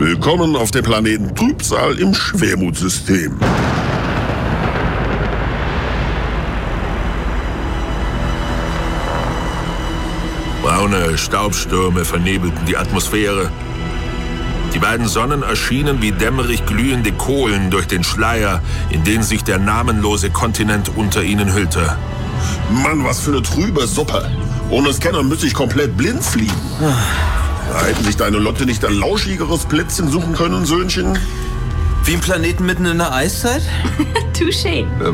Willkommen auf dem Planeten Trübsal im Schwermutsystem. Braune Staubstürme vernebelten die Atmosphäre. Die beiden Sonnen erschienen wie dämmerig glühende Kohlen durch den Schleier, in den sich der namenlose Kontinent unter ihnen hüllte. Mann, was für eine trübe Suppe. Ohne Scanner müsste ich komplett blind fliegen. Hätten sich deine Lotte nicht ein lauschigeres Plätzchen suchen können, Söhnchen? Wie ein Planeten mitten in der Eiszeit? Touché.